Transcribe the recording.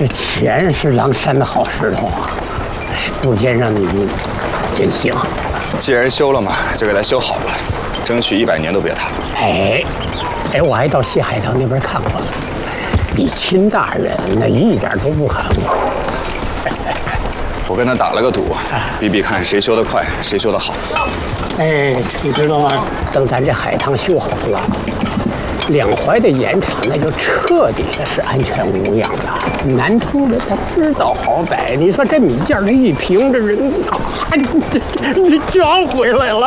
这钱是狼山的好石头啊！顾先生，你真行。 既然修了嘛，就给它修好了，争取100年都别塌。 哎，我还到西海棠那边看过了，你亲大人那一点都不含糊。 我跟他打了个赌，比比看谁修得快，谁修得好。 哎，你知道吗？等咱这海棠修好了，两淮的盐场那就彻底的是安全无恙了。南通人他知道好歹，你说这米价这一平，这人啊，这涨回来了。